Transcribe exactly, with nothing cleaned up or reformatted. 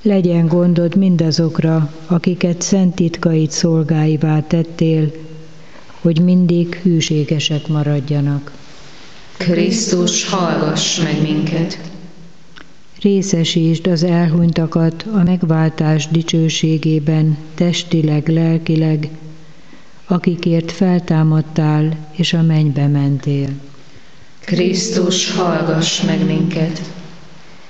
Legyen gondod mindazokra, akiket szent titkait szolgáivá tettél, hogy mindig hűségesek maradjanak. Krisztus, hallgass meg minket! Részesítsd az elhunytakat a megváltás dicsőségében, testileg, lelkileg, akikért feltámadtál és a mennybe mentél. Krisztus, hallgass meg minket!